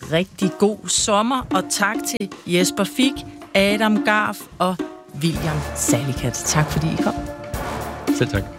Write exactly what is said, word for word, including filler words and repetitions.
rigtig god sommer, og tak til Jesper Fik, Adam Garf og William Salikat. Tak fordi I kom. Selv tak.